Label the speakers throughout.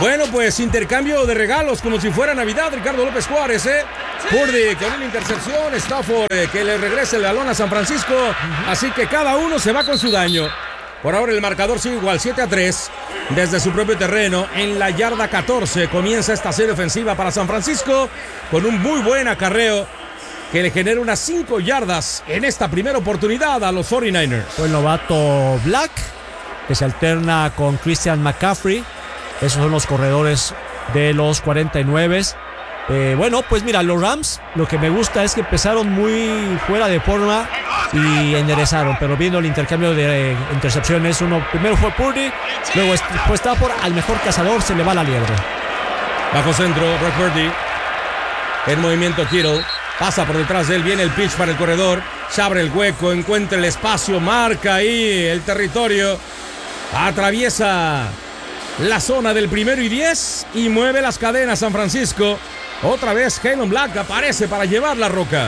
Speaker 1: Bueno, pues intercambio de regalos como si fuera Navidad, Ricardo López Juárez, Purdy con una intercepción, Stafford que le regrese el balón a San Francisco, así que cada uno se va con su daño. Por ahora el marcador sigue igual, 7-3, desde su propio terreno, en la yarda 14, comienza esta serie ofensiva para San Francisco, con un muy buen acarreo, que le genera unas 5 yardas en esta primera oportunidad a los 49ers.
Speaker 2: Fue el novato Black, que se alterna con Christian McCaffrey. Esos son los corredores de los 49. Bueno, pues mira, los Rams, lo que me gusta es que empezaron muy fuera de forma y enderezaron, pero viendo el intercambio de intercepciones, primero fue Purdy, luego fue Stafford, al mejor cazador se le va la liebre.
Speaker 1: Bajo centro, Brock Purdy, en movimiento Kittle, pasa por detrás de él, viene el pitch para el corredor, se abre el hueco, encuentra el espacio, marca ahí el territorio, atraviesa la zona del 1º y 10 y mueve las cadenas San Francisco. Otra vez Kalen Black aparece para llevar la roca.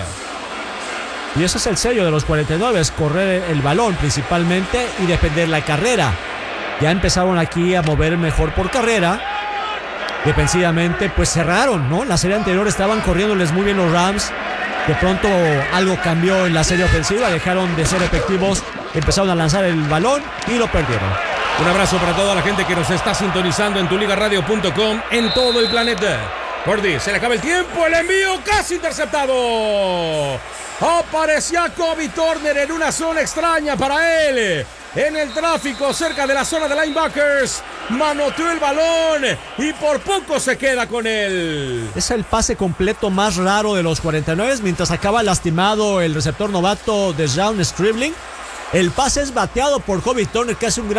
Speaker 2: Y ese es el sello de los 49, correr el balón principalmente y defender la carrera. Ya empezaron aquí a mover mejor por carrera. Defensivamente pues cerraron, ¿no? La serie anterior estaban corriéndoles muy bien los Rams. De pronto algo cambió en la serie ofensiva, dejaron de ser efectivos, empezaron a lanzar el balón y lo perdieron.
Speaker 1: Un abrazo para toda la gente que nos está sintonizando en tuligaradio.com en todo el planeta. Purdy, se le acaba el tiempo, el envío casi interceptado. Aparecía Kobe Turner en una zona extraña para él. En el tráfico cerca de la zona de linebackers. Manoteó el balón y por poco se queda con él.
Speaker 2: Es el pase completo más raro de los 49 mientras acaba lastimado el receptor novato de Deshaun Stribling. El pase es bateado por Kobe Turner, que hace un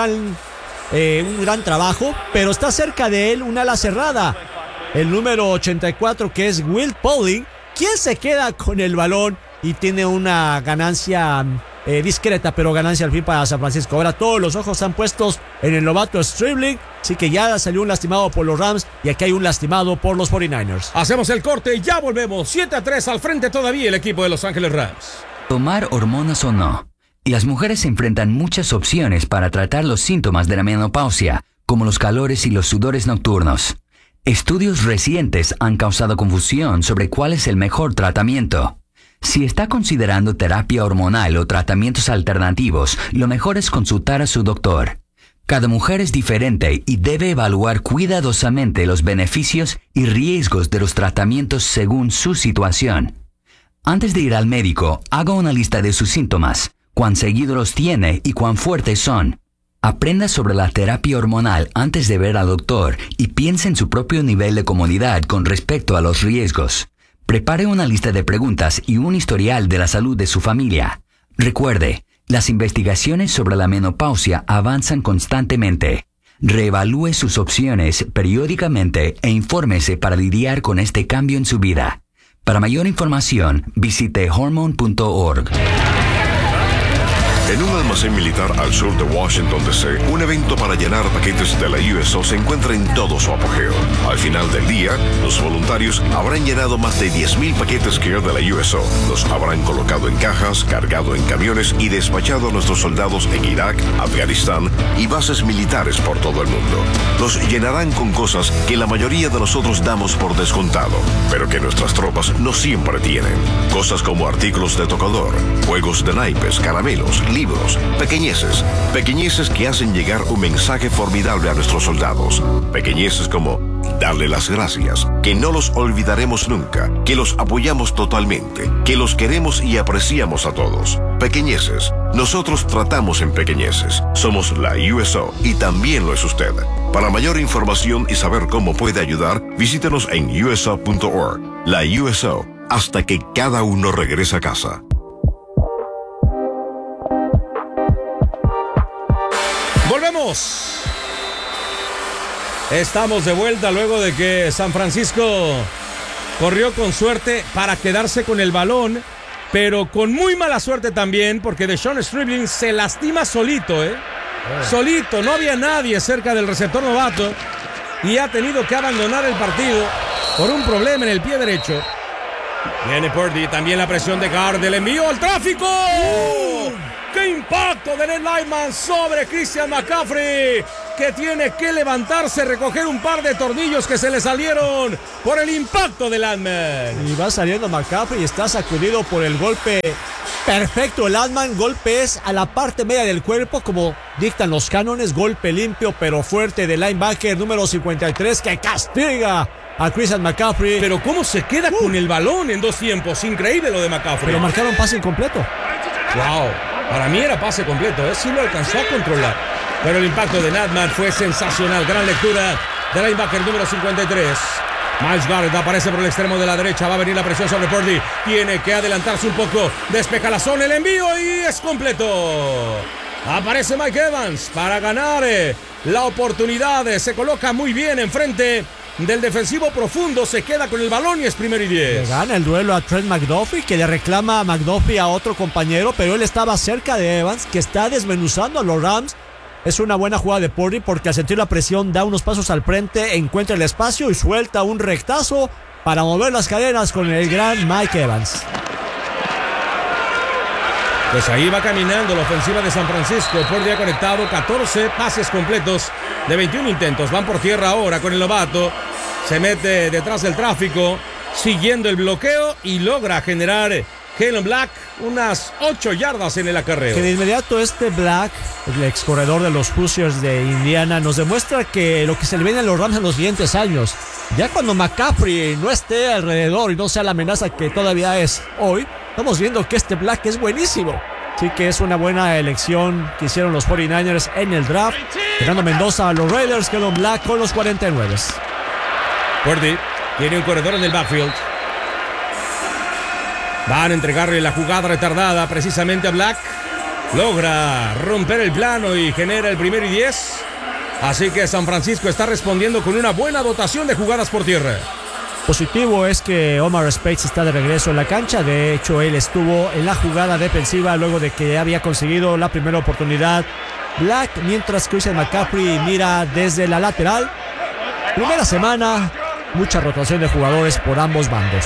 Speaker 2: gran trabajo, pero está cerca de él un ala cerrada, el número 84, que es Will Paulding, quien se queda con el balón y tiene una ganancia discreta, pero ganancia al fin para San Francisco. Ahora todos los ojos están puestos en el novato Stribling, así que ya salió un lastimado por los Rams y aquí hay un lastimado por los 49ers.
Speaker 1: Hacemos el corte y ya volvemos. 7-3 al frente todavía el equipo de Los Ángeles Rams.
Speaker 3: Tomar hormonas o no. Y las mujeres enfrentan muchas opciones para tratar los síntomas de la menopausia, como los calores y los sudores nocturnos. Estudios recientes han causado confusión sobre cuál es el mejor tratamiento. Si está considerando terapia hormonal o tratamientos alternativos, lo mejor es consultar a su doctor. Cada mujer es diferente y debe evaluar cuidadosamente los beneficios y riesgos de los tratamientos según su situación. Antes de ir al médico, haga una lista de sus síntomas, cuán seguido los tiene y cuán fuertes son. Aprenda sobre la terapia hormonal antes de ver al doctor y piense en su propio nivel de comodidad con respecto a los riesgos. Prepare una lista de preguntas y un historial de la salud de su familia. Recuerde, las investigaciones sobre la menopausia avanzan constantemente. Reevalúe sus opciones periódicamente e infórmese para lidiar con este cambio en su vida. Para mayor información, visite hormone.org.
Speaker 4: En un almacén militar al sur de Washington, D.C., un evento para llenar paquetes de la USO se encuentra en todo su apogeo. Al final del día, los voluntarios habrán llenado más de 10,000 paquetes Care de la USO. Los habrán colocado en cajas, cargado en camiones y despachado a nuestros soldados en Irak, Afganistán y bases militares por todo el mundo. Los llenarán con cosas que la mayoría de nosotros damos por descontado, pero que nuestras tropas no siempre tienen. Cosas como artículos de tocador, juegos de naipes, caramelos, libros, pequeñeces que hacen llegar un mensaje formidable a nuestros soldados, pequeñeces como darle las gracias, que no los olvidaremos nunca, que los apoyamos totalmente, que los queremos y apreciamos a todos. Pequeñeces, nosotros tratamos en pequeñeces, somos la USO y también lo es usted. Para mayor información y saber cómo puede ayudar, visítenos en uso.org. La USO, hasta que cada uno regrese a casa.
Speaker 1: ¡Volvemos! Estamos de vuelta luego de que San Francisco corrió con suerte para quedarse con el balón, pero con muy mala suerte también, porque Deshaun Stribling se lastima solito, Solito, no había nadie cerca del receptor novato y ha tenido que abandonar el partido por un problema en el pie derecho. Viene Purdy, también la presión de Gard, el envío al tráfico. ¡Qué impacto de Ned Lyman sobre Christian McCaffrey! que tiene que levantarse, recoger un par de tornillos que se le salieron por el impacto del Ant-Man.
Speaker 2: Y va saliendo McCaffrey y está sacudido por el golpe perfecto. El Ant-Man, golpe es a la parte media del cuerpo, como dictan los cánones. Golpe limpio pero fuerte del linebacker número 53 que castiga a Christian McCaffrey.
Speaker 1: Pero cómo se queda con el balón en 2 tiempos. Increíble lo de McCaffrey.
Speaker 2: Pero marcaron pase incompleto.
Speaker 1: Wow, para mí era pase completo, sí lo alcanzó a controlar. Pero el impacto de Ant-Man fue sensacional. Gran lectura del linebacker número 53. Myles Garrett aparece por el extremo de la derecha. Va a venir la presión sobre Purdy. Tiene que adelantarse un poco. Despeja la zona, el envío y es completo. Aparece Mike Evans para ganar la oportunidad. Se coloca muy bien enfrente del defensivo profundo. Se queda con el balón y es 1º y 10.
Speaker 2: Le gana el duelo a Trent McDuffie, que le reclama a McDuffie a otro compañero, pero él estaba cerca de Evans, que está desmenuzando a los Rams. Es una buena jugada de Purdy porque al sentir la presión da unos pasos al frente, encuentra el espacio y suelta un rectazo para mover las cadenas con el gran Mike Evans.
Speaker 1: Pues ahí va caminando la ofensiva de San Francisco. Purdy ha conectado 14 pases completos de 21 intentos. Van por tierra ahora con el novato. Se mete detrás del tráfico, siguiendo el bloqueo y logra generar Kalen Black unas 8 yardas en el acarreo.
Speaker 2: Que de inmediato Black, el ex corredor de los Hoosiers de Indiana, nos demuestra que lo que se le viene a los Rams en los siguientes años, ya cuando McCaffrey no esté alrededor y no sea la amenaza que todavía es hoy, estamos viendo que Black es buenísimo. Así que es una buena elección que hicieron los 49ers en el draft. Fernando Mendoza a los Raiders, Kalen Black con los 49.
Speaker 1: Purdy tiene un corredor en el backfield. Van a entregarle la jugada retardada precisamente a Black. Logra romper el plano y genera el 1º y 10. Así que San Francisco está respondiendo con una buena dotación de jugadas por tierra.
Speaker 2: Positivo es que Omar Speights está de regreso en la cancha. De hecho, él estuvo en la jugada defensiva luego de que había conseguido la primera oportunidad Black, mientras Christian McCaffrey mira desde la lateral. Primera semana, mucha rotación de jugadores por ambos bandos.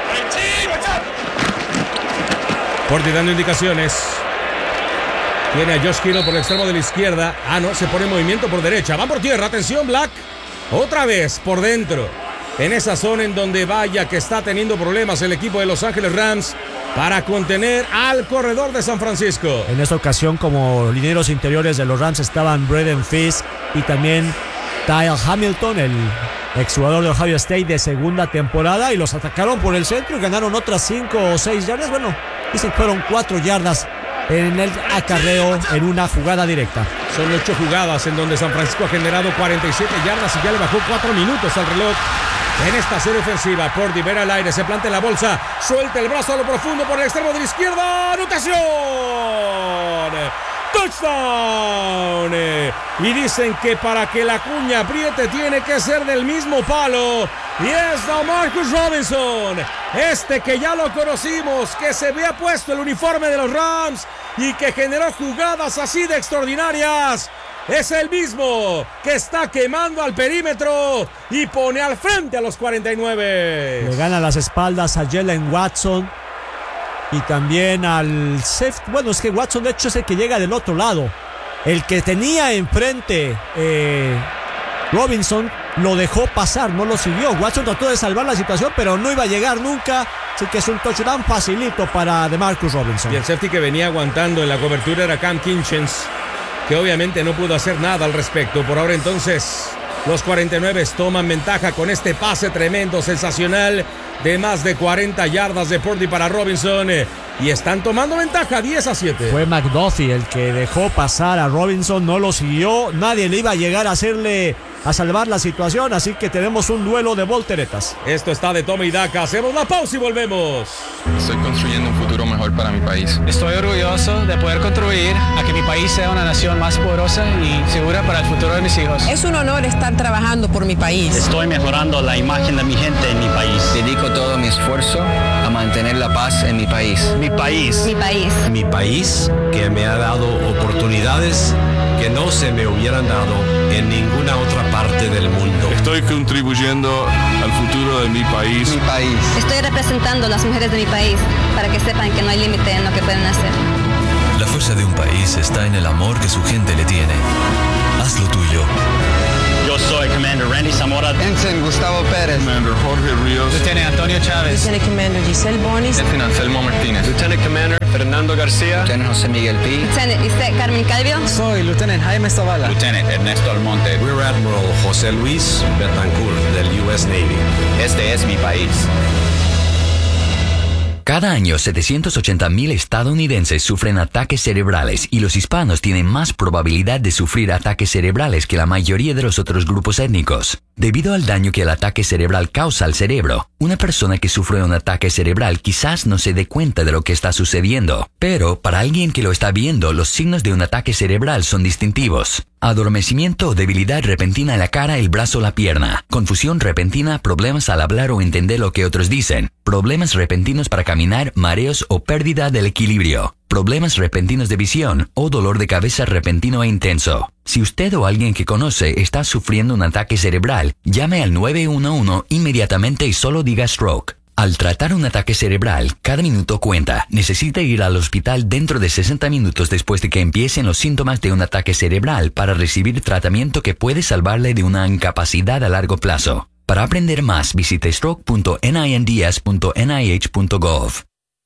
Speaker 1: Purdy dando indicaciones. Tiene a Josh Kittle por el extremo de la izquierda. No, se pone en movimiento por derecha. Van por tierra, atención Black. Otra vez por dentro. En esa zona en donde vaya que está teniendo problemas el equipo de Los Ángeles Rams para contener al corredor de San Francisco.
Speaker 2: En esta ocasión, como linieros interiores de los Rams estaban Braden Fisk y también Tyler Hamilton, el exjugador de Ohio State de segunda temporada, y los atacaron por el centro y ganaron otras 5 o 6 yardas. Bueno, dicen que fueron 4 yardas en el acarreo en una jugada directa.
Speaker 1: Son 8 jugadas en donde San Francisco ha generado 47 yardas y ya le bajó 4 minutos al reloj. En esta serie ofensiva, Purdy ver al aire, se plantea en la bolsa, suelta el brazo a lo profundo por el extremo de la izquierda. ¡Anotación! ¡Touchdown! Y dicen que para que la cuña apriete tiene que ser del mismo palo. Y es DeMarcus Robinson, que ya lo conocimos, que se había puesto el uniforme de los Rams y que generó jugadas así de extraordinarias. Es el mismo que está quemando al perímetro y pone al frente a los 49.
Speaker 2: Le gana las espaldas a Jalen Watson y también al safety. Bueno, es que Watson de hecho es el que llega del otro lado. El que tenía enfrente Robinson lo dejó pasar, no lo siguió. Watson trató de salvar la situación, pero no iba a llegar nunca. Así que es un touchdown facilito para DeMarcus Robinson.
Speaker 1: Y el safety que venía aguantando en la cobertura era Cam Kinchens, que obviamente no pudo hacer nada al respecto. Por ahora entonces los 49 toman ventaja con este pase tremendo, sensacional, de más de 40 yardas de Purdy para Robinson, y están tomando ventaja 10-7.
Speaker 2: Fue McDuffie el que dejó pasar a Robinson, no lo siguió, nadie le iba a llegar a salvar la situación, así que tenemos un duelo de volteretas.
Speaker 1: Esto está de toma y daca, hacemos la pausa y volvemos.
Speaker 5: Estoy construyendo un futuro mejor para mi país.
Speaker 6: Estoy orgulloso de poder contribuir a que mi país sea una nación más poderosa y segura para el futuro de mis hijos.
Speaker 7: Es un honor estar trabajando por mi país.
Speaker 8: Estoy mejorando la imagen de mi gente en mi país.
Speaker 9: Dedico todo mi esfuerzo a mantener la paz en mi país.
Speaker 8: Mi país.
Speaker 10: Mi país.
Speaker 11: Mi país, que me ha dado oportunidades que no se me hubieran dado en ninguna otra parte del mundo.
Speaker 5: Estoy contribuyendo al futuro de mi país.
Speaker 9: Mi país.
Speaker 10: Estoy representando a las mujeres de mi país para que sepan que no hay límite en lo que pueden hacer.
Speaker 12: La fuerza de un país está en el amor que su gente le tiene. haz lo tuyo.
Speaker 8: Yo soy Commander Randy Zamora.
Speaker 9: Ensign Gustavo Pérez.
Speaker 5: Commander Jorge Ríos.
Speaker 6: Lieutenant Antonio Chávez.
Speaker 7: Lieutenant Commander Giselle Bonis.
Speaker 9: Lieutenant Anselmo Martínez.
Speaker 11: Lieutenant Commander Fernando García.
Speaker 9: Lieutenant José Miguel Pi.
Speaker 10: Lieutenant Isaac Carmen Calvio.
Speaker 6: Soy Lieutenant Jaime Zavala.
Speaker 8: Lieutenant Ernesto Almonte.
Speaker 11: Rear Admiral José Luis Betancourt del US Navy.
Speaker 8: Este es mi país.
Speaker 3: Cada año, 780,000 estadounidenses sufren ataques cerebrales y los hispanos tienen más probabilidad de sufrir ataques cerebrales que la mayoría de los otros grupos étnicos. Debido al daño que el ataque cerebral causa al cerebro, una persona que sufre un ataque cerebral quizás no se dé cuenta de lo que está sucediendo, pero para alguien que lo está viendo, los signos de un ataque cerebral son distintivos. Adormecimiento o debilidad repentina en la cara, el brazo o la pierna. Confusión repentina, problemas al hablar o entender lo que otros dicen. Problemas repentinos para caminar, mareos o pérdida del equilibrio. Problemas repentinos de visión o dolor de cabeza repentino e intenso. Si usted o alguien que conoce está sufriendo un ataque cerebral, llame al 911 inmediatamente y solo diga stroke. Al tratar un ataque cerebral, cada minuto cuenta. Necesita ir al hospital dentro de 60 minutos después de que empiecen los síntomas de un ataque cerebral para recibir tratamiento que puede salvarle de una incapacidad a largo plazo. Para aprender más, visite stroke.ninds.nih.gov.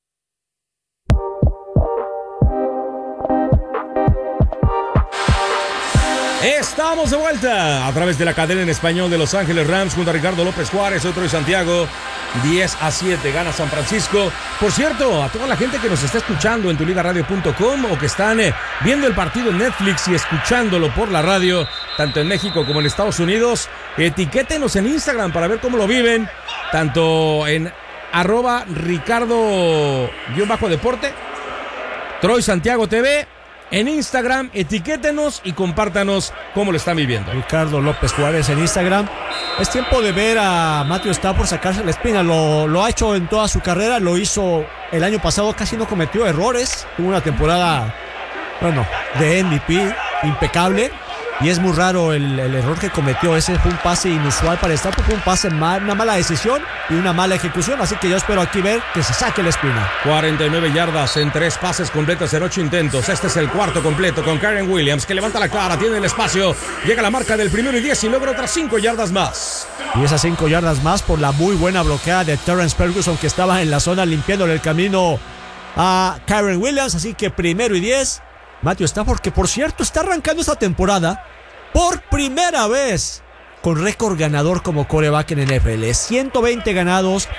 Speaker 1: Estamos de vuelta a través de la cadena en español de Los Ángeles Rams junto a Ricardo López Juárez, otro de Santiago. 10-7 gana San Francisco. Por cierto, a toda la gente que nos está escuchando en tuligaradio.com o que están viendo el partido en Netflix y escuchándolo por la radio, tanto en México como en Estados Unidos, etiquétenos en Instagram para ver cómo lo viven, tanto en @Ricardo_Deporte, Troy Santiago TV. En Instagram, etiquétenos y compártanos cómo lo están viviendo.
Speaker 2: Ricardo López Juárez en Instagram. Es tiempo de ver a Matthew Stafford sacarse la espina. Lo ha hecho en toda su carrera. Lo hizo el año pasado. Casi no cometió errores. Tuvo una temporada, de MVP impecable. Y es muy raro el error que cometió. Ese fue un pase inusual para Stafford. Fue un pase una mala decisión y una mala ejecución. Así que yo espero aquí ver que se saque la espina.
Speaker 1: 49 yardas en 3 pases completos en 8 intentos. Este es el cuarto completo con Kyren Williams, que levanta la cara, tiene el espacio. Llega a la marca del 1:10 y logra otras 5 yardas más.
Speaker 2: Y esas 5 yardas más por la muy buena bloqueada de Terrence Ferguson, que estaba en la zona limpiándole el camino a Kyren Williams. Así que 1:10. Matthew Stafford, que por cierto está arrancando esta temporada por primera vez con récord ganador como quarterback en el NFL. 120 ganados,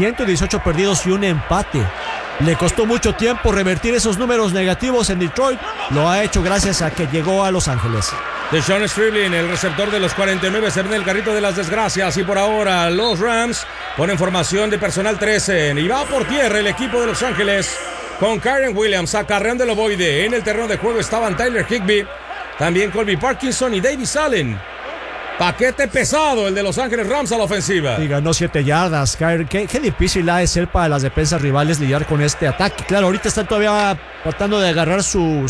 Speaker 2: 118 perdidos y un empate. Le costó mucho tiempo revertir esos números negativos en Detroit. Lo ha hecho gracias a que llegó a Los Ángeles.
Speaker 1: DeSean Stribling, el receptor de los 49, se ve en el carrito de las desgracias. Y por ahora los Rams ponen formación de personal 13. Y va por tierra el equipo de Los Ángeles con Kyren Williams acarreando el ovoide. En el terreno de juego estaban Tyler Higbee, también Colby Parkinson y Davis Allen. Paquete pesado el de Los Ángeles Rams a la ofensiva.
Speaker 2: Y ganó 7 yardas. Qué difícil ha de ser para las defensas rivales lidiar con este ataque. Claro, ahorita están todavía tratando de agarrar su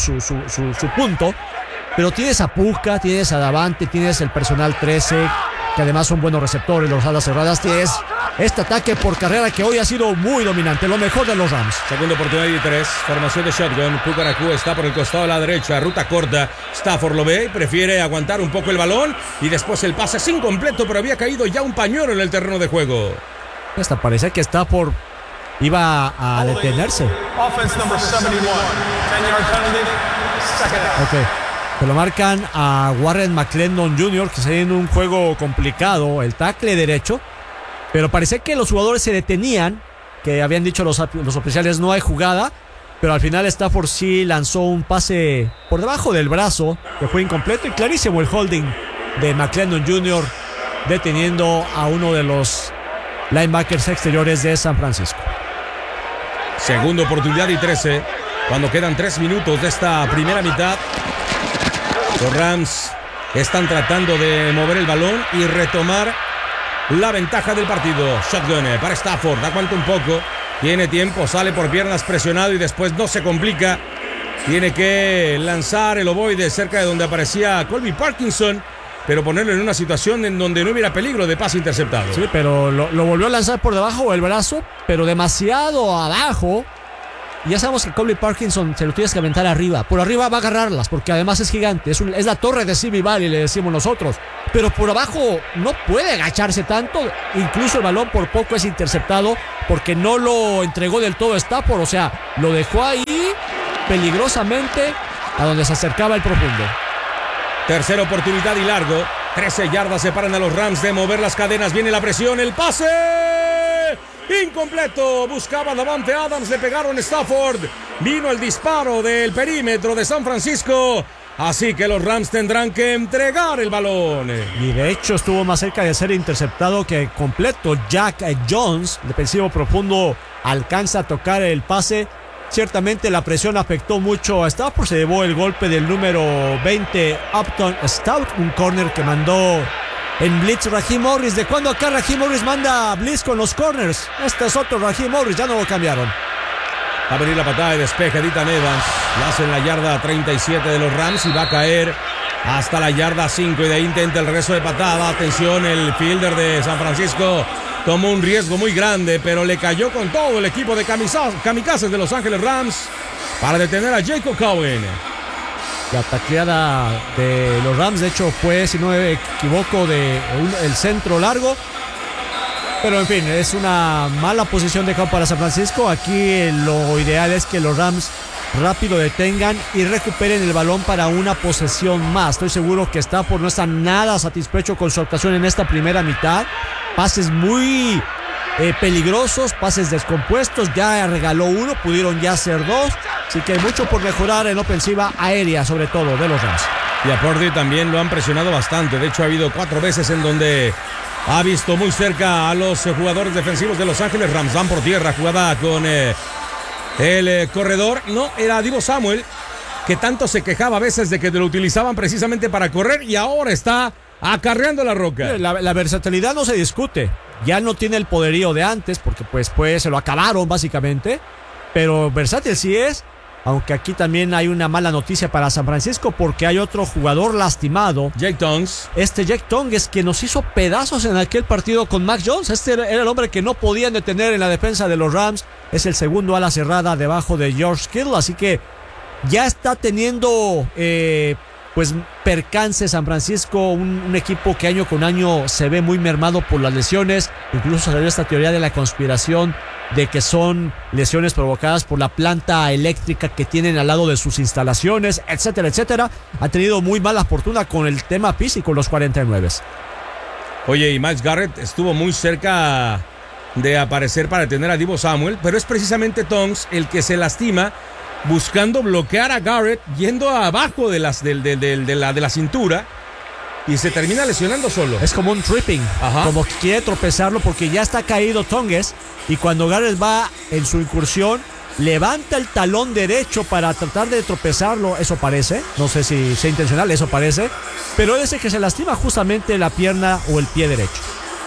Speaker 2: punto. Pero tienes a Puka, tienes a Davante, tienes el personal 13, que además son buenos receptores, los alas cerradas. Tienes este ataque por carrera que hoy ha sido muy dominante, lo mejor de los Rams.
Speaker 1: Segunda oportunidad y 3, formación de shotgun. Puka Nacua está por el costado de la derecha, ruta corta. Stafford lo ve y prefiere aguantar un poco el balón. Y después el pase es incompleto, pero había caído ya un pañuelo en el terreno de juego.
Speaker 2: Hasta parece que Stafford iba a detenerse.
Speaker 13: Offense number 71, 10-yard penalty, second down.
Speaker 2: Ok. Se lo marcan a Warren McClendon Jr., que está en un juego complicado, el tackle derecho. Pero parece que los jugadores se detenían, que habían dicho los oficiales no hay jugada. Pero al final Stafford sí lanzó un pase por debajo del brazo, que fue incompleto y clarísimo el holding de McClendon Jr., deteniendo a uno de los linebackers exteriores de San Francisco.
Speaker 1: Segunda oportunidad y 13, cuando quedan 3 minutos de esta primera mitad. Los Rams están tratando de mover el balón y retomar la ventaja del partido. Shotgun para Stafford, aguanta un poco, tiene tiempo, sale por piernas presionado y después no se complica. Tiene que lanzar el ovoide cerca de donde aparecía Colby Parkinson, pero ponerlo en una situación en donde no hubiera peligro de pase interceptado.
Speaker 2: Sí, pero lo volvió a lanzar por debajo del brazo, pero demasiado abajo. ya sabemos que Colby Parkinson se lo tienes que aventar arriba. Por arriba va a agarrarlas, porque además es gigante. Es la torre de Simi Valley, le decimos nosotros. Pero por abajo no puede agacharse tanto. Incluso el balón por poco es interceptado, porque no lo entregó del todo Stafford. O sea, lo dejó ahí peligrosamente a donde se acercaba el profundo.
Speaker 1: Tercera oportunidad y largo. 13 yardas separan a los Rams de mover las cadenas. Viene la presión, el pase incompleto. Buscaba Davante Adams, le pegaron Stafford. Vino el disparo del perímetro de San Francisco. Así que los Rams tendrán que entregar el balón.
Speaker 2: Y de hecho estuvo más cerca de ser interceptado que completo. Jack Jones, defensivo profundo, alcanza a tocar el pase. Ciertamente la presión afectó mucho a Stafford. Se llevó el golpe del número 20, Upton Stout, un corner que mandó en blitz Raheem Morris. ¿De cuándo acá Raheem Morris manda blitz con los corners? Este es otro Raheem Morris, ya no lo cambiaron.
Speaker 1: Va a venir la patada de despeje de Ethan Evans. La hace en la yarda 37 de los Rams y va a caer hasta la yarda 5. Y de ahí intenta el regreso de patada. Atención, el fielder de San Francisco tomó un riesgo muy grande, pero le cayó con todo el equipo de kamikazes de Los Ángeles Rams para detener a Jacob Cowan.
Speaker 2: La tacleada de los Rams, de hecho, fue, si no me equivoco, el centro largo. Pero en fin, es una mala posición de campo para San Francisco. Aquí lo ideal es que los Rams rápido detengan y recuperen el balón para una posesión más. Estoy seguro que Stafford no está nada satisfecho con su actuación en esta primera mitad. Pases muy peligrosos, pases descompuestos. Ya regaló uno, pudieron ya hacer dos. Así que hay mucho por mejorar en ofensiva aérea, sobre todo de los Rams.
Speaker 1: Y a Purdy también lo han presionado bastante. De hecho, ha habido 4 veces en donde ha visto muy cerca a los jugadores defensivos de Los Ángeles Rams. Van por tierra, jugada con el corredor. No, era Deebo Samuel, que tanto se quejaba a veces de que lo utilizaban precisamente para correr, y ahora está acarreando la roca.
Speaker 2: La versatilidad no se discute. Ya no tiene el poderío de antes, porque pues se lo acabaron básicamente. Pero versátil sí es. Aunque aquí también hay una mala noticia para San Francisco, porque hay otro jugador lastimado.
Speaker 1: Jake Tonges.
Speaker 2: Jake Tonges, que nos hizo pedazos en aquel partido con Mac Jones. Era el hombre que no podían detener en la defensa de los Rams. Es el segundo ala cerrada debajo de George Kittle. Así que ya está teniendo percance San Francisco. Un equipo que año con año se ve muy mermado por las lesiones. Incluso salió esta teoría de la conspiración de que son lesiones provocadas por la planta eléctrica que tienen al lado de sus instalaciones, etcétera, etcétera. Ha tenido muy mala fortuna con el tema físico los 49.
Speaker 1: Oye, y Myles Garrett estuvo muy cerca de aparecer para detener a Deebo Samuel, pero es precisamente Tonges el que se lastima buscando bloquear a Garrett, yendo abajo de la cintura, y se termina lesionando solo.
Speaker 2: Es como un tripping. Ajá. Como que quiere tropezarlo porque ya está caído Tonges, y cuando Garrett va en su incursión levanta el talón derecho para tratar de tropezarlo. Eso parece, no sé si sea intencional, eso parece, pero es el que se lastima justamente la pierna o el pie derecho.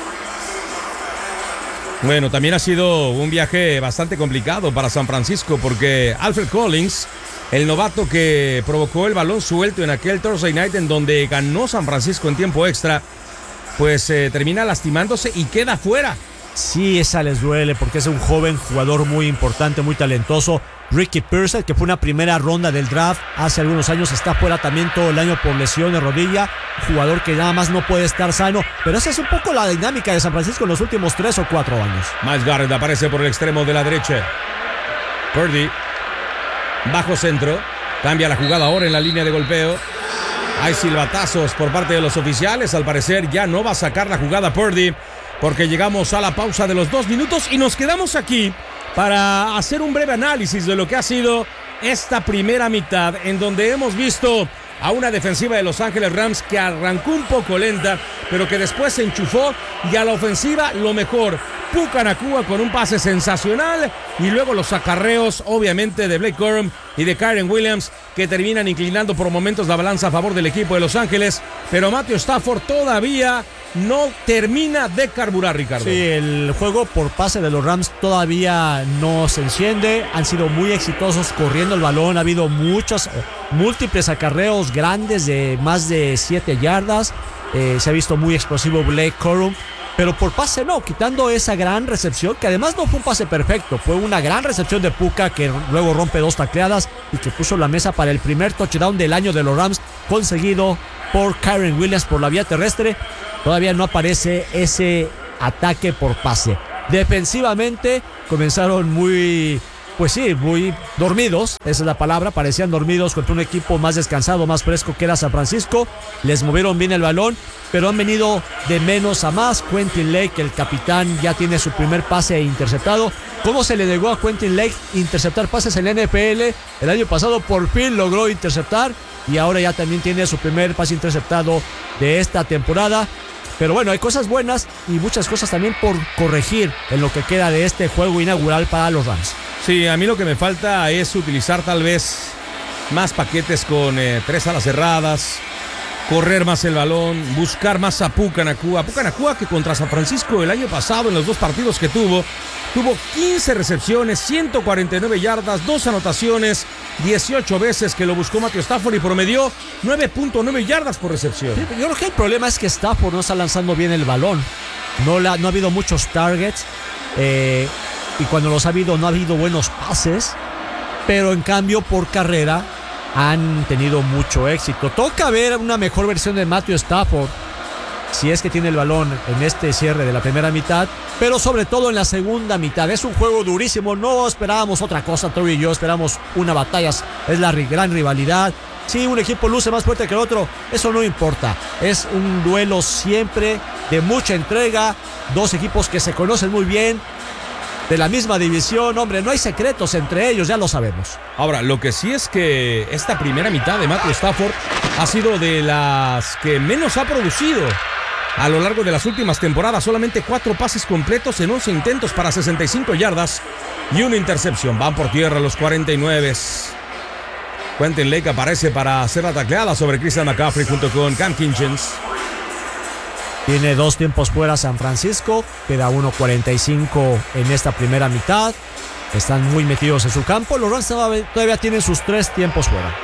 Speaker 1: Bueno, también ha sido un viaje bastante complicado para San Francisco, porque Alfred Collins, el novato que provocó el balón suelto en aquel Thursday Night en donde ganó San Francisco en tiempo extra, pues termina lastimándose y queda fuera.
Speaker 2: Sí, esa les duele porque es un joven jugador muy importante, muy talentoso. Ricky Pearsall, que fue una primera ronda del draft hace algunos años, está fuera también todo el año por lesión de rodilla. Jugador que nada más no puede estar sano. Pero esa es un poco la dinámica de San Francisco en los últimos 3 o 4 años.
Speaker 1: Myles Garrett aparece por el extremo de la derecha. Purdy, bajo centro, cambia la jugada ahora en la línea de golpeo. Hay silbatazos por parte de los oficiales. Al parecer ya no va a sacar la jugada Purdy, porque llegamos a la pausa de los 2 minutos y nos quedamos aquí para hacer un breve análisis de lo que ha sido esta primera mitad, en donde hemos visto a una defensiva de Los Ángeles Rams que arrancó un poco lenta, pero que después se enchufó, y a la ofensiva lo mejor. Puka Nacua con un pase sensacional, y luego los acarreos obviamente de Blake Corum y de Kyren Williams, que terminan inclinando por momentos la balanza a favor del equipo de Los Ángeles, pero Matthew Stafford todavía no termina de carburar, Ricardo.
Speaker 2: Sí, el juego por pase de los Rams todavía no se enciende. Han sido muy exitosos corriendo el balón. Ha habido múltiples acarreos grandes de más de 7 yardas. Se ha visto muy explosivo Blake Corum. Pero por pase no, quitando esa gran recepción, que además no fue un pase perfecto, fue una gran recepción de Puka que luego rompe 2 tacleadas y que puso la mesa para el primer touchdown del año de los Rams, conseguido por Kyren Williams por la vía terrestre. Todavía no aparece ese ataque por pase. Defensivamente comenzaron muy dormidos, esa es la palabra, parecían dormidos contra un equipo más descansado, más fresco que era San Francisco. Les movieron bien el balón, pero han venido de menos a más. Quentin Lake, el capitán, ya tiene su primer pase interceptado. ¿Cómo se le negó a Quentin Lake interceptar pases en la NFL? El año pasado por fin logró interceptar y ahora ya también tiene su primer pase interceptado de esta temporada. Pero bueno, hay cosas buenas y muchas cosas también por corregir en lo que queda de este juego inaugural para los Rams.
Speaker 1: Sí, a mí lo que me falta es utilizar tal vez más paquetes con 3 alas cerradas, correr más el balón, buscar más a Puka Nacua. Puka Nacua, que contra San Francisco el año pasado en los 2 partidos que tuvo 15 recepciones, 149 yardas, 2 anotaciones, 18 veces que lo buscó Matthew Stafford y promedió 9.9 yardas por recepción.
Speaker 2: Sí, yo creo que el problema es que Stafford no está lanzando bien el balón. No ha habido muchos targets. Y cuando los ha habido, no ha habido buenos pases. Pero en cambio, por carrera, han tenido mucho éxito. Toca ver una mejor versión de Matthew Stafford, si es que tiene el balón en este cierre de la primera mitad, pero sobre todo en la segunda mitad. Es un juego durísimo, no esperábamos otra cosa, Toby y yo esperamos una batalla, es la gran rivalidad. Si un equipo luce más fuerte que el otro, eso no importa, es un duelo siempre de mucha entrega, 2 equipos que se conocen muy bien, de la misma división. Hombre, no hay secretos entre ellos, ya lo sabemos.
Speaker 1: Ahora, lo que sí es que esta primera mitad de Matthew Stafford ha sido de las que menos ha producido a lo largo de las últimas temporadas. Solamente 4 pases completos en 11 intentos para 65 yardas y una intercepción. Van por tierra los 49. Quentin Lake aparece para hacer la tacleada sobre Christian McCaffrey junto con Cam Kinchens.
Speaker 2: Tiene 2 tiempos fuera San Francisco, queda 1:45 en esta primera mitad. Están muy metidos en su campo. Los Rams todavía tienen sus 3 tiempos fuera.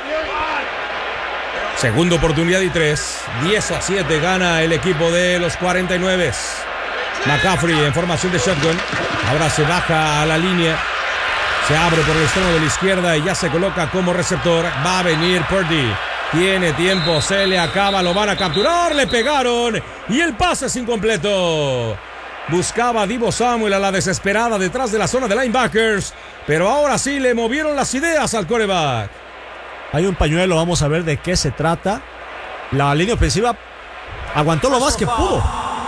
Speaker 1: Segunda oportunidad y 3. 10-7 gana el equipo de los 49. McCaffrey en formación de shotgun. Ahora se baja a la línea. Se abre por el extremo de la izquierda y ya se coloca como receptor. Va a venir Purdy. Tiene tiempo, se le acaba, lo van a capturar, le pegaron y el pase es incompleto. Buscaba a Deebo Samuel a la desesperada detrás de la zona de linebackers, pero ahora sí le movieron las ideas al quarterback.
Speaker 2: Hay un pañuelo, vamos a ver de qué se trata. La línea ofensiva aguantó lo más que pudo.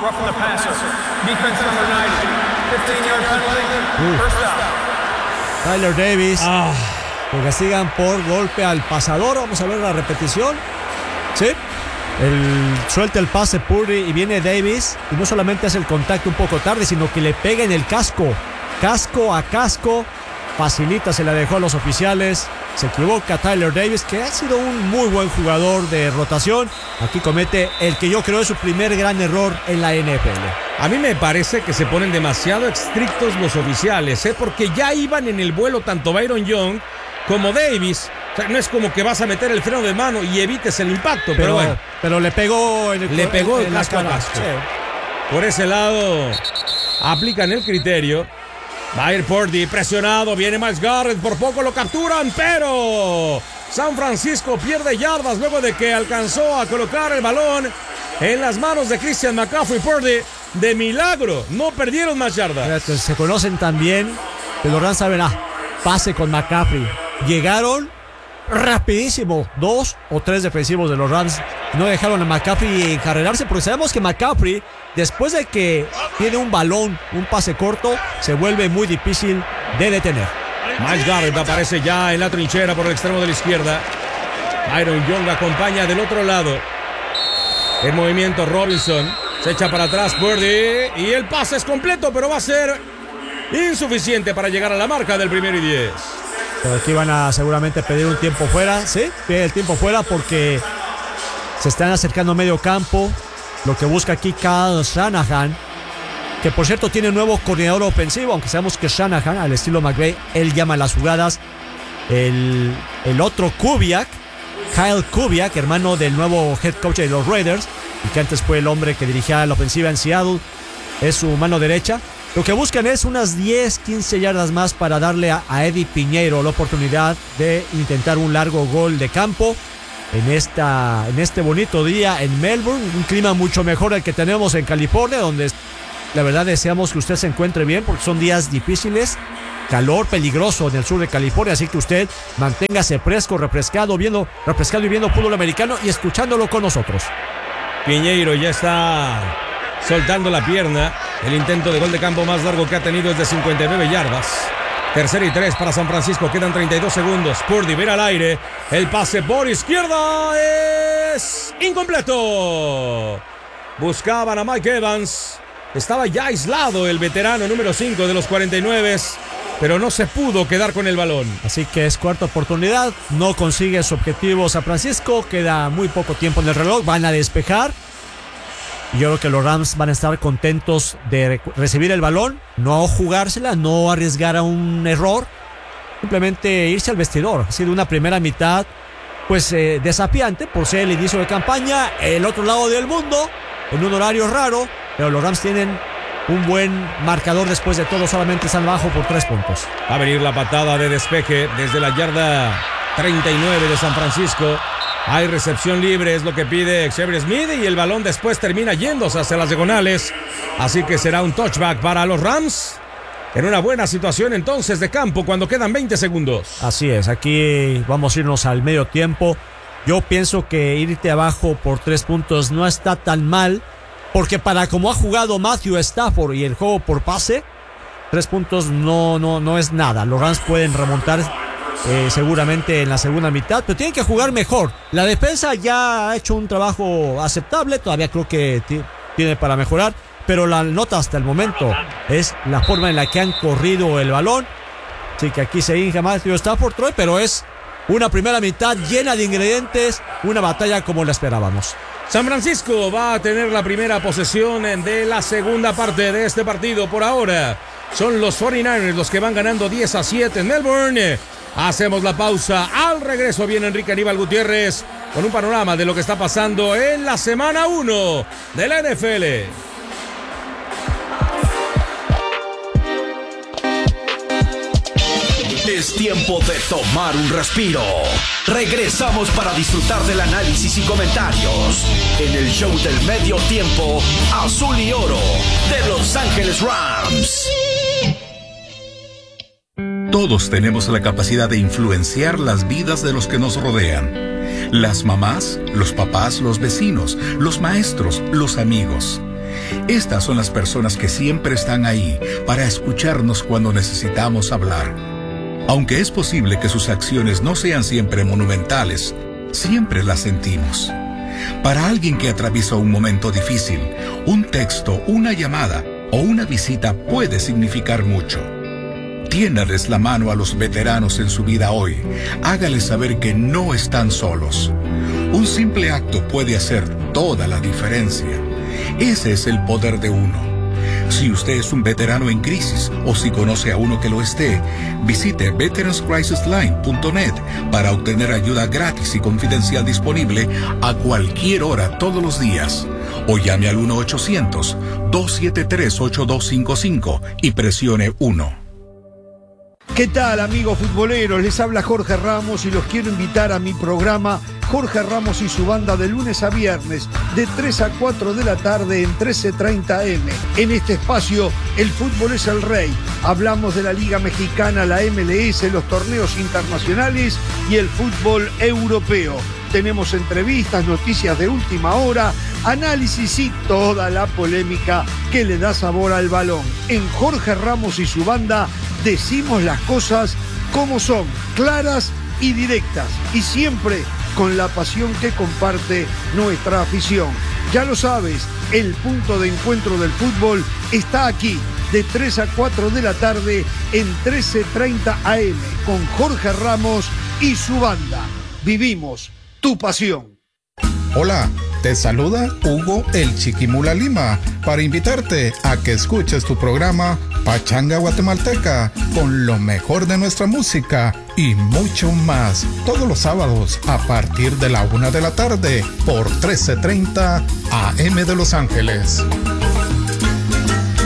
Speaker 2: Tyler Davis. Lo castigan por golpe al pasador. Vamos a ver la repetición. Sí. Suelta el pase Purdy y viene Davis. Y no solamente hace el contacto un poco tarde, sino que le pega en el casco. Casco a casco. Facilita, se la dejó a los oficiales. Se equivoca Tyler Davis, que ha sido un muy buen jugador de rotación. Aquí comete el que yo creo es su primer gran error en la NFL.
Speaker 1: A mí me parece que se ponen demasiado estrictos los oficiales, porque ya iban en el vuelo tanto Byron Young como Davis. O sea, no es como que vas a meter el freno de mano y evites el impacto, pero bueno.
Speaker 2: Pero le pegó en
Speaker 1: el casco a casco. Sí. Por ese lado, aplican el criterio. Va a ir Purdy, presionado, viene Myles Garrett, por poco lo capturan, pero San Francisco pierde yardas luego de que alcanzó a colocar el balón en las manos de Christian McCaffrey. Purdy, de milagro, no perdieron más yardas.
Speaker 2: Se conocen también, pero los Rams saben, pase con McCaffrey. Llegaron rapidísimo, 2 o 3 defensivos de los Rams no dejaron a McCaffrey encarrerarse, porque sabemos que McCaffrey, después de que tiene un balón, un pase corto, se vuelve muy difícil de detener.
Speaker 1: Myles Garrett aparece ya en la trinchera por el extremo de la izquierda. Byron Young acompaña del otro lado. En movimiento Robinson, se echa para atrás Purdy y el pase es completo, pero va a ser insuficiente para llegar a la marca del 1 y 10.
Speaker 2: Pero aquí van a seguramente pedir un tiempo fuera, ¿sí? Pide el tiempo fuera porque se están acercando a medio campo. Lo que busca aquí Kyle Shanahan, que por cierto tiene un nuevo coordinador ofensivo, aunque sabemos que Shanahan, al estilo McVay, él llama las jugadas. El otro Kubiak, Kyle Kubiak, hermano del nuevo head coach de los Raiders, y que antes fue el hombre que dirigía la ofensiva en Seattle, es su mano derecha. Lo que buscan es unas 10, 15 yardas más para darle a Eddie Piñeiro la oportunidad de intentar un largo gol de campo en este bonito día en Melbourne. Un clima mucho mejor al que tenemos en California, donde la verdad deseamos que usted se encuentre bien porque son días difíciles. Calor peligroso en el sur de California, así que usted manténgase fresco, refrescado y viendo fútbol americano y escuchándolo con nosotros.
Speaker 1: Piñeiro ya está soltando la pierna. El intento de gol de campo más largo que ha tenido es de 59 yardas. 3rd y 3 para San Francisco. Quedan 32 segundos. Purdy viene al aire. El pase por izquierda es incompleto. Buscaban a Mike Evans. Estaba ya aislado el veterano número 5 de los 49, pero no se pudo quedar con el balón.
Speaker 2: Así que es cuarta oportunidad. No consigue su objetivo San Francisco. Queda muy poco tiempo en el reloj. Van a despejar. Yo creo que los Rams van a estar contentos de recibir el balón, no jugársela, no arriesgar a un error, simplemente irse al vestidor. Ha sido una primera mitad pues desafiante por ser el inicio de campaña, el otro lado del mundo, en un horario raro, pero los Rams tienen un buen marcador después de todo, solamente están abajo por 3 puntos.
Speaker 1: Va a venir la patada de despeje desde la yarda 39 de San Francisco. Hay recepción libre, es lo que pide Xavier Smith, y el balón después termina yéndose hacia las diagonales. Así que será un touchback para los Rams. En una buena situación entonces de campo cuando quedan 20 segundos.
Speaker 2: Así es, aquí vamos a irnos al medio tiempo. Yo pienso que irte abajo por 3 puntos no está tan mal, porque para como ha jugado Matthew Stafford y el juego por pase, 3 puntos no es nada. Los Rams pueden remontar seguramente en la segunda mitad, pero tienen que jugar mejor. La defensa ya ha hecho un trabajo aceptable, todavía creo que tiene para mejorar, pero la nota hasta el momento es la forma en la que han corrido el balón. Así que aquí se hinja Matthew Stafford, Troy, pero es una primera mitad llena de ingredientes, una batalla como la esperábamos.
Speaker 1: San Francisco va a tener la primera posesión de la segunda parte de este partido. Por ahora son los 49ers los que van ganando 10-7 en Melbourne. Hacemos la pausa. Al regreso viene Enrique Aníbal Gutiérrez con un panorama de lo que está pasando en la semana 1 de la NFL.
Speaker 12: Es tiempo de tomar un respiro. Regresamos para disfrutar del análisis y comentarios en el show del medio tiempo azul y oro de Los Ángeles Rams.
Speaker 14: Todos tenemos la capacidad de influenciar las vidas de los que nos rodean. Las mamás, los papás, los vecinos, los maestros, los amigos. Estas son las personas que siempre están ahí para escucharnos cuando necesitamos hablar. Aunque es posible que sus acciones no sean siempre monumentales, siempre las sentimos. Para alguien que atraviesa un momento difícil, un texto, una llamada o una visita puede significar mucho. Tiéndales la mano a los veteranos en su vida hoy. Hágales saber que no están solos. Un simple acto puede hacer toda la diferencia. Ese es el poder de uno. Si usted es un veterano en crisis o si conoce a uno que lo esté, visite veteranscrisisline.net para obtener ayuda gratis y confidencial disponible a cualquier hora todos los días. O llame al 1-800-273-8255 y presione 1.
Speaker 15: ¿Qué tal, amigos futboleros? Les habla Jorge Ramos y los quiero invitar a mi programa Jorge Ramos y su banda de lunes a viernes de 3 a 4 de la tarde en 13:30 AM. En este espacio, el fútbol es el rey. Hablamos de la Liga Mexicana, la MLS, los torneos internacionales y el fútbol europeo. Tenemos entrevistas, noticias de última hora, análisis y toda la polémica que le da sabor al balón. En Jorge Ramos y su banda decimos las cosas como son, claras y directas, y siempre con la pasión que comparte nuestra afición. Ya lo sabes, el punto de encuentro del fútbol está aquí, de 3 a 4 de la tarde en 13:30 AM, con Jorge Ramos y su banda. Vivimos tu pasión.
Speaker 16: Hola, te saluda Hugo el Chiquimula Lima para invitarte a que escuches tu programa Pachanga Guatemalteca con lo mejor de nuestra música y mucho más todos los sábados a partir de la 1 de la tarde por 13:30 AM de Los Ángeles.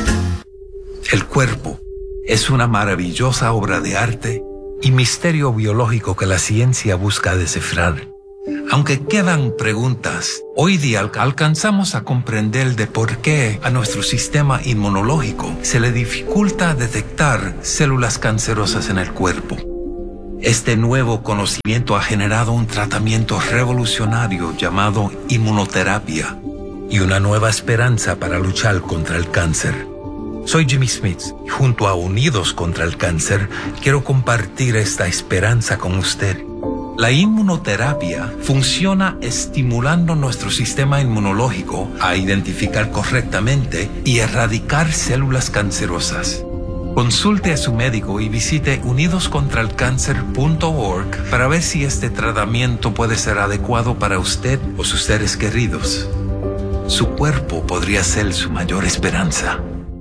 Speaker 17: El cuerpo es una maravillosa obra de arte y misterio biológico que la ciencia busca descifrar. Aunque quedan preguntas, hoy día alcanzamos a comprender de por qué a nuestro sistema inmunológico se le dificulta detectar células cancerosas en el cuerpo. Este nuevo conocimiento ha generado un tratamiento revolucionario llamado inmunoterapia y una nueva esperanza para luchar contra el cáncer. Soy Jimmy Smith y junto a Unidos contra el Cáncer quiero compartir esta esperanza con usted. La inmunoterapia funciona estimulando nuestro sistema inmunológico a identificar correctamente y erradicar células cancerosas. Consulte a su médico y visite unidoscontralcancer.org para ver si este tratamiento puede ser adecuado para usted o sus seres queridos. Su cuerpo podría ser su mayor esperanza.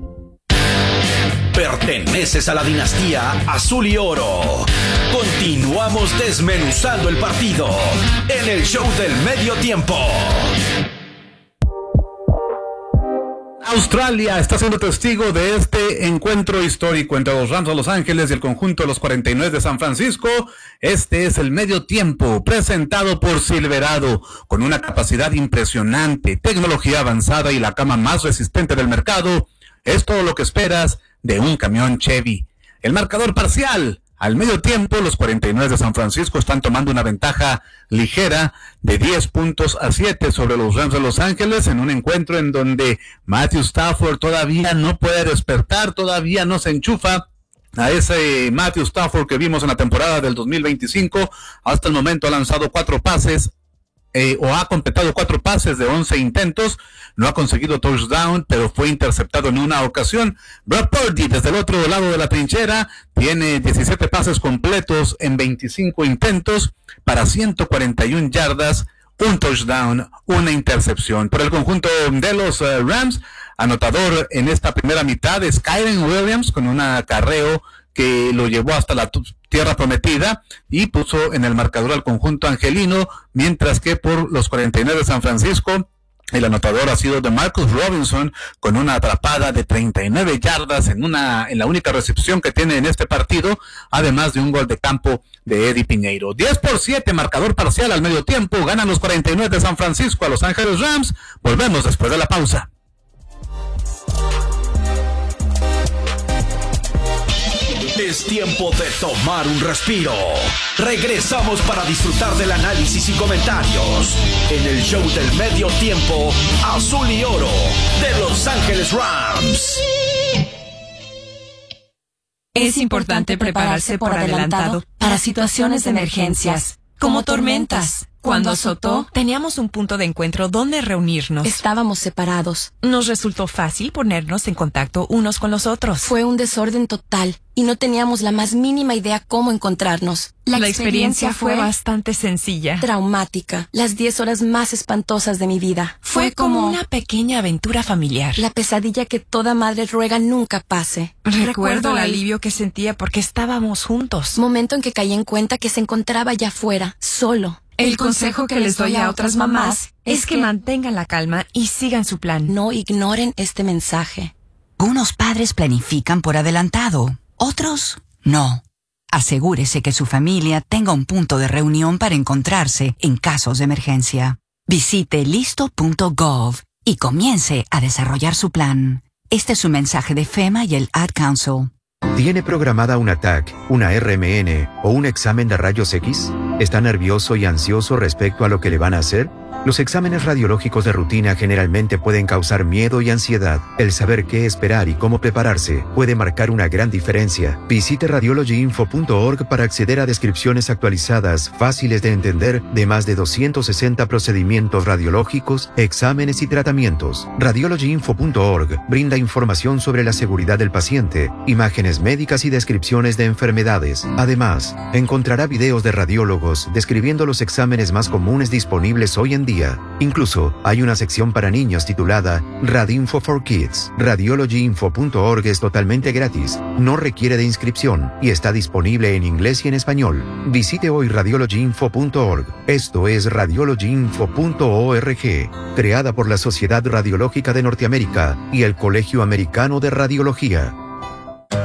Speaker 12: Perteneces a la dinastía Azul y Oro. Continuamos desmenuzando el partido en el show del medio tiempo.
Speaker 18: Australia está siendo testigo de este encuentro histórico entre los Rams de Los Ángeles y el conjunto de los 49 de San Francisco. Este es el medio tiempo presentado por Silverado, con una capacidad impresionante, tecnología avanzada y la cama más resistente del mercado. Es todo lo que esperas de un camión Chevy. El marcador parcial: al medio tiempo, los 49 de San Francisco están tomando una ventaja ligera de 10-7 sobre los Rams de Los Ángeles, en un encuentro en donde Matthew Stafford todavía no puede despertar, todavía no se enchufa a ese Matthew Stafford que vimos en la temporada del 2025. Hasta el momento ha lanzado 4 pases, o ha completado 4 pases de 11 intentos, no ha conseguido touchdown, pero fue interceptado en una ocasión. Brock Purdy, desde el otro lado de la trinchera, tiene 17 pases completos en 25 intentos para 141 yardas, un touchdown, una intercepción. Por el conjunto de los Rams, anotador en esta primera mitad es Kyren Williams, con un acarreo que lo llevó hasta la tierra prometida y puso en el marcador al conjunto angelino, mientras que por los 49 de San Francisco, el anotador ha sido DeMarcus Robinson, con una atrapada de 39 yardas en la única recepción que tiene en este partido, además de un gol de campo de Eddie Piñeiro. 10-7, marcador parcial al medio tiempo. Ganan los 49 de San Francisco a Los Ángeles Rams. Volvemos después de la pausa.
Speaker 12: Es tiempo de tomar un respiro. Regresamos para disfrutar del análisis y comentarios en el show del medio tiempo Azul y Oro de Los Ángeles Rams.
Speaker 19: Es importante prepararse por adelantado para situaciones de emergencias, como tormentas. Cuando azotó, teníamos un punto de encuentro donde reunirnos.
Speaker 20: Estábamos separados.
Speaker 19: Nos resultó fácil ponernos en contacto unos con los otros.
Speaker 20: Fue un desorden total y no teníamos la más mínima idea cómo encontrarnos.
Speaker 19: La experiencia fue bastante sencilla.
Speaker 20: Traumática. Las 10 horas más espantosas de mi vida.
Speaker 19: Fue como una pequeña aventura familiar.
Speaker 20: La pesadilla que toda madre ruega nunca pase.
Speaker 19: Recuerdo el alivio que sentía porque estábamos juntos.
Speaker 20: Momento en que caí en cuenta que se encontraba allá afuera, solo.
Speaker 19: El consejo que les doy a otras mamás es que mantengan la calma y sigan su plan.
Speaker 20: No ignoren este mensaje.
Speaker 21: Unos padres planifican por adelantado, otros no. Asegúrese que su familia tenga un punto de reunión para encontrarse en casos de emergencia. Visite listo.gov y comience a desarrollar su plan. Este es un mensaje de FEMA y el Ad Council.
Speaker 22: ¿Tiene programada una TAC, una RMN o un examen de rayos X? ¿Está nervioso y ansioso respecto a lo que le van a hacer? Los exámenes radiológicos de rutina generalmente pueden causar miedo y ansiedad. El saber qué esperar y cómo prepararse puede marcar una gran diferencia. Visite radiologyinfo.org para acceder a descripciones actualizadas, fáciles de entender, de más de 260 procedimientos radiológicos, exámenes y tratamientos. Radiologyinfo.org brinda información sobre la seguridad del paciente, imágenes médicas y descripciones de enfermedades. Además, encontrará videos de radiólogos describiendo los exámenes más comunes disponibles hoy en día. Incluso hay una sección para niños titulada Radinfo for Kids. Radiologyinfo.org es totalmente gratis, no requiere de inscripción y está disponible en inglés y en español. Visite hoy radiologyinfo.org. Esto es radiologyinfo.org, creada por la Sociedad Radiológica de Norteamérica y el Colegio Americano de Radiología.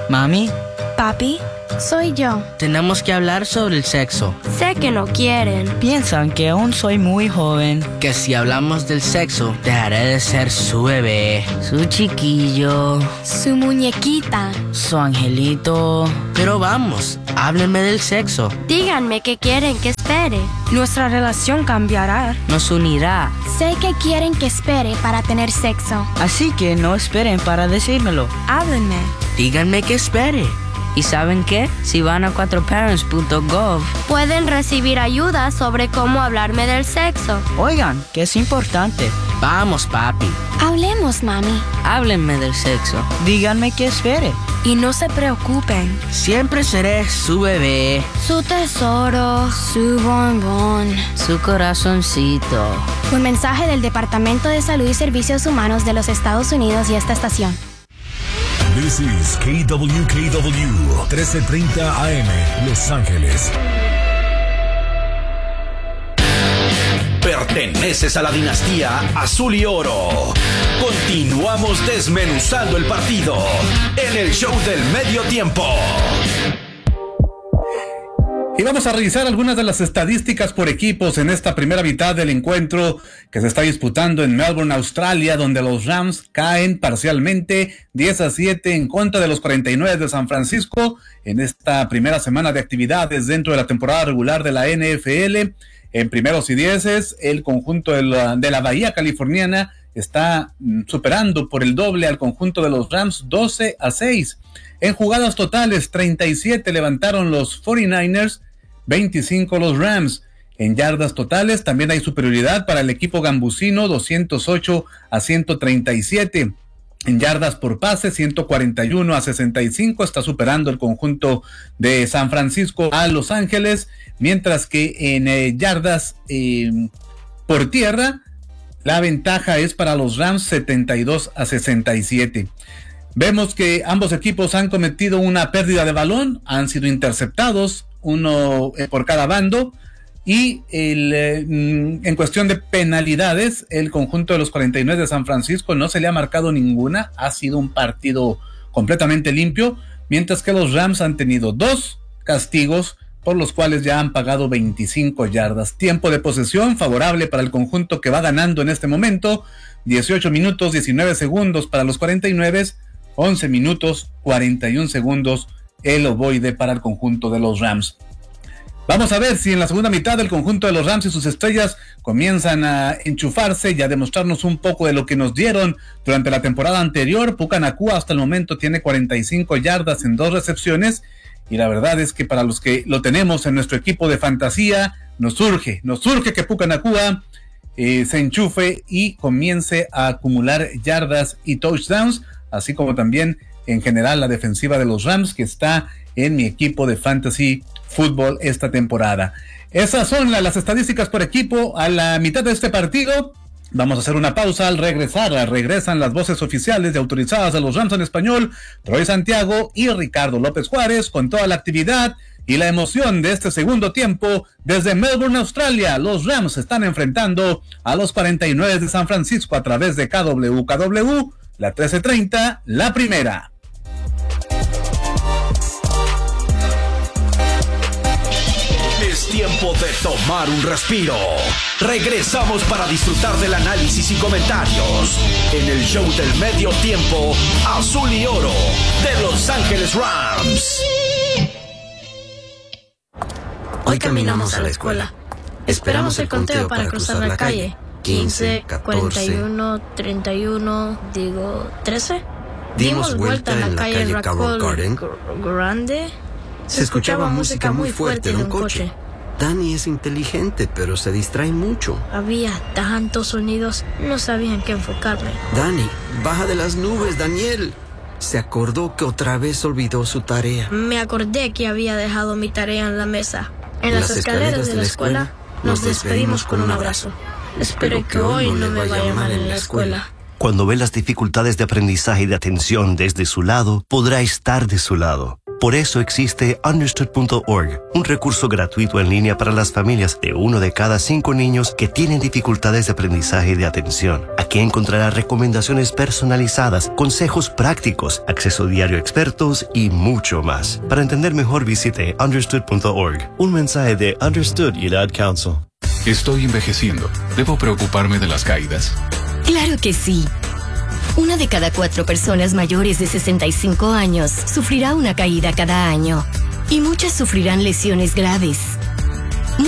Speaker 4: Mami.
Speaker 5: Papi, soy yo.
Speaker 4: Tenemos que hablar sobre el sexo.
Speaker 5: Sé que no quieren.
Speaker 4: Piensan que aún soy muy joven. Que si hablamos del sexo, dejaré de ser su bebé, su chiquillo,
Speaker 5: su muñequita,
Speaker 4: su angelito. Pero vamos, háblenme del sexo.
Speaker 5: Díganme qué quieren que espere. Nuestra relación cambiará.
Speaker 4: Nos unirá.
Speaker 5: Sé que quieren que espere para tener sexo.
Speaker 4: Así que no esperen para decírmelo.
Speaker 5: Háblenme.
Speaker 4: Díganme que espere. ¿Y saben qué? Si van a 4parents.gov,
Speaker 5: pueden recibir ayuda sobre cómo hablarme del sexo.
Speaker 4: Oigan, que es importante. Vamos, papi.
Speaker 5: Hablemos, mami.
Speaker 4: Háblenme del sexo. Díganme que espere.
Speaker 5: Y no se preocupen.
Speaker 4: Siempre seré su bebé,
Speaker 5: su tesoro, su bombón,
Speaker 4: su corazoncito.
Speaker 5: Un mensaje del Departamento de Salud y Servicios Humanos de los Estados Unidos y esta estación.
Speaker 23: This is KWKW 1330 AM, Los Ángeles.
Speaker 12: Perteneces a la dinastía Azul y Oro. Continuamos desmenuzando el partido en el show del medio tiempo.
Speaker 18: Y vamos a revisar algunas de las estadísticas por equipos en esta primera mitad del encuentro que se está disputando en Melbourne, Australia, donde los Rams caen parcialmente 10-7 en contra de los 49 de San Francisco en esta primera semana de actividades dentro de la temporada regular de la NFL. En primeros y dieces, el conjunto de la Bahía Californiana está superando por el doble al conjunto de los Rams 12-6. En jugadas totales, 37 levantaron los 49ers, 25 los Rams. En yardas totales también hay superioridad para el equipo gambusino, 208-137. En yardas por pase, 141-65, está superando el conjunto de San Francisco a Los Ángeles, mientras que en yardas por tierra, la ventaja es para los Rams, 72-67. Vemos que ambos equipos han cometido una pérdida de balón, han sido interceptados, uno por cada bando, y en cuestión de penalidades, el conjunto de los 49 de San Francisco no se le ha marcado ninguna, ha sido un partido completamente limpio, mientras que los Rams han tenido 2 castigos, por los cuales ya han pagado 25 yardas. Tiempo de posesión favorable para el conjunto que va ganando en este momento, 18 minutos 19 segundos para los 49, 11 minutos 41 segundos el ovoide para el conjunto de los Rams. Vamos a ver si en la segunda mitad el conjunto de los Rams y sus estrellas comienzan a enchufarse y a demostrarnos un poco de lo que nos dieron durante la temporada anterior. Puka Nacua hasta el momento tiene 45 yardas en 2 recepciones, y la verdad es que para los que lo tenemos en nuestro equipo de fantasía, nos urge que Puka Nacua se enchufe y comience a acumular yardas y touchdowns, así como también en general la defensiva de los Rams, que está en mi equipo de fantasy fútbol esta temporada. Esas son las estadísticas por equipo a la mitad de este partido. Vamos a hacer una pausa. Al regresar, regresan las voces oficiales y autorizadas de los Rams en español, Troy Santiago y Ricardo López Juárez, con toda la actividad y la emoción de este segundo tiempo. Desde Melbourne, Australia, los Rams están enfrentando a los 49 de San Francisco a través de KWKW, la 1330, la primera.
Speaker 12: Es tiempo de tomar un respiro. Regresamos para disfrutar del análisis y comentarios en el show del medio tiempo Azul y Oro de Los Ángeles Rams.
Speaker 24: Hoy caminamos a la escuela. Esperamos el conteo para cruzar la calle. 15, 41, 31, 13. Dimos vuelta en la calle Carroll Garden. Grande. Se escuchaba música muy fuerte de un coche.
Speaker 25: Danny es inteligente, pero se distrae mucho.
Speaker 24: Había tantos sonidos, no sabía en qué enfocarme.
Speaker 25: Danny, baja de las nubes, Daniel. Se acordó que otra vez olvidó su tarea.
Speaker 24: Me acordé que había dejado mi tarea en la mesa. En las escaleras de la escuela nos despedimos con un abrazo. Espero que hoy no me vaya mal en la escuela.
Speaker 26: Cuando ve las dificultades de aprendizaje y de atención desde su lado, podrá estar de su lado.
Speaker 6: Por eso existe Understood.org, un recurso gratuito en línea para las familias de 1 de cada 5 niños que tienen dificultades de aprendizaje y de atención. Aquí encontrará recomendaciones personalizadas, consejos prácticos, acceso diario a expertos y mucho más. Para entender mejor, visite Understood.org. Un mensaje de Understood y Ad Council.
Speaker 14: Estoy envejeciendo. ¿Debo preocuparme de las caídas?
Speaker 7: Claro que sí. 1 de cada 4 personas mayores de 65 años sufrirá una caída cada año. Y muchas sufrirán lesiones graves.